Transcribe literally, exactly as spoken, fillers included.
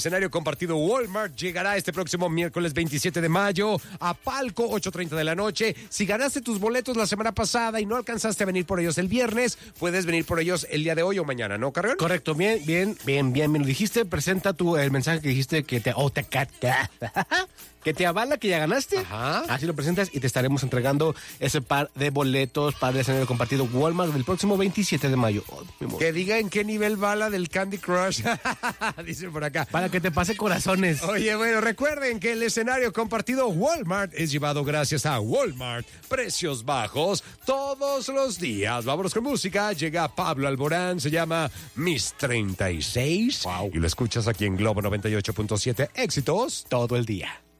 Escenario compartido Walmart llegará este próximo miércoles veintisiete de mayo a Palco, ocho treinta de la noche. Si ganaste tus boletos la semana pasada y no alcanzaste a venir por ellos el viernes, puedes venir por ellos el día de hoy o mañana, ¿no, Carrión? Correcto, bien, bien, bien, bien, me lo dijiste. Presenta tú el mensaje que dijiste que te... Oh, te que te avala que ya ganaste. Ajá. Así lo presentas y te estaremos entregando ese par de boletos para el escenario compartido Walmart del próximo veintisiete de mayo. Oh, que diga en qué nivel va la del Candy Crush. Dicen por acá. Para que te pase corazones. Oye, bueno, recuerden que el escenario compartido Walmart es llevado gracias a Walmart. Precios bajos todos los días. Vámonos con música. Llega Pablo Alborán, se llama Mis treinta y seis. Wow. Y lo escuchas aquí en Globo noventa y ocho punto siete. Éxitos todo el día.